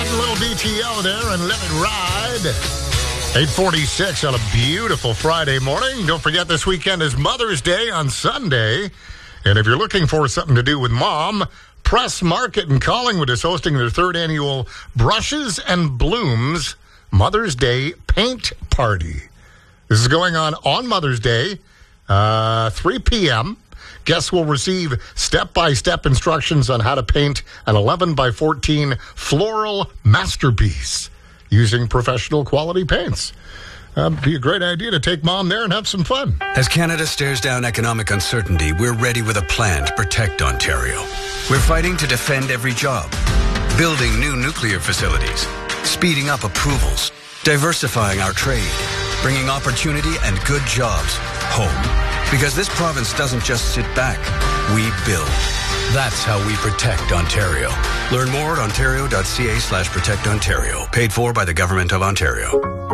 getting a little DTO there and let it ride. 8:46 on a beautiful Friday morning. Don't forget this weekend is Mother's Day on Sunday. And if you're looking for something to do with Mom, Press Market in Collingwood is hosting their third annual Brushes and Blooms Mother's Day Paint Party. This is going on Mother's Day, 3 p.m. Guests will receive step-by-step instructions on how to paint an 11 by 14 floral masterpiece using professional quality paints. Be a great idea to take Mom there and have some fun. As Canada stares down economic uncertainty, we're ready with a plan to protect Ontario. We're fighting to defend every job, building new nuclear facilities, speeding up approvals, diversifying our trade, bringing opportunity and good jobs home. Because this province doesn't just sit back, we build. That's how we protect Ontario. Learn more at ontario.ca/protectontario. Paid for by the Government of Ontario.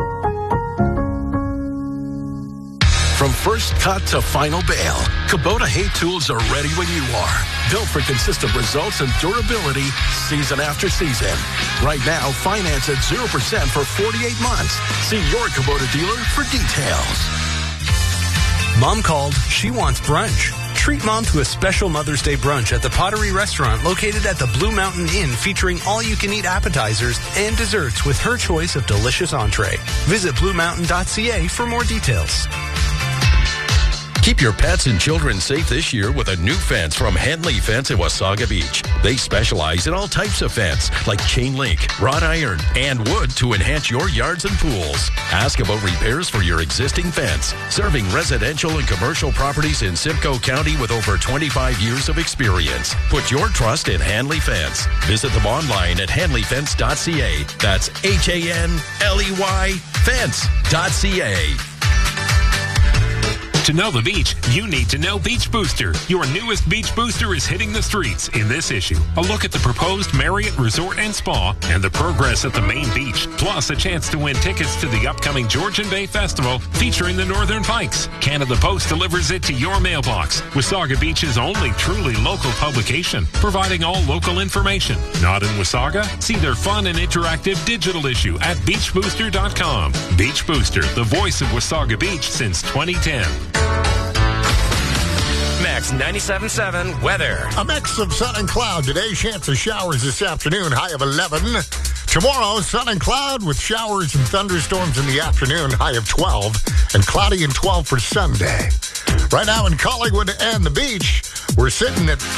From first cut to final bale, Kubota hay tools are ready when you are. Built for consistent results and durability season after season. Right now, finance at 0% for 48 months. See your Kubota dealer for details. Mom called. She wants brunch. Treat Mom to a special Mother's Day brunch at the Pottery Restaurant located at the Blue Mountain Inn, featuring all-you-can-eat appetizers and desserts with her choice of delicious entree. Visit bluemountain.ca for more details. Keep your pets and children safe this year with a new fence from Henley Fence at Wasaga Beach. They specialize in all types of fence, like chain link, wrought iron, and wood to enhance your yards and pools. Ask about repairs for your existing fence. Serving residential and commercial properties in Simcoe County with over 25 years of experience. Put your trust in Henley Fence. Visit them online at henleyfence.ca. That's HANLEY fence.ca. To know the beach, you need to know Beach Booster. Your newest Beach Booster is hitting the streets in this issue. A look at the proposed Marriott Resort and Spa and the progress at the main beach, plus a chance to win tickets to the upcoming Georgian Bay Festival featuring the Northern Pikes. Canada Post delivers it to your mailbox. Wasaga Beach's only truly local publication, providing all local information. Not in Wasaga? See their fun and interactive digital issue at beachbooster.com. Beach Booster, the voice of Wasaga Beach since 2010. Max 97.7 weather. A mix of sun and cloud today. Chance of showers this afternoon. High of 11. Tomorrow, sun and cloud with showers and thunderstorms in the afternoon. High of 12. And cloudy and 12 for Sunday. Right now in Collingwood and the beach, we're sitting at